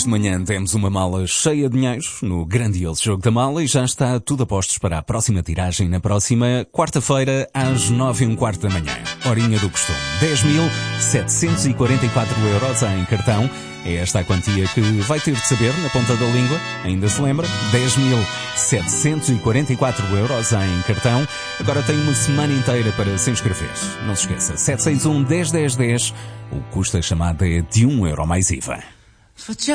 Hoje de manhã temos uma mala cheia de dinheiro no grandioso jogo da mala e já está tudo a postos para a próxima tiragem na próxima quarta-feira às 9h15 da manhã. Horinha do costume. 10.744 € em cartão. É esta a quantia que vai ter de saber na ponta da língua. Ainda se lembra? 10.744 € em cartão. Agora tem uma semana inteira para se inscrever. Não se esqueça. 761 10 10 10. O custo da chamada é de €1 mais IVA.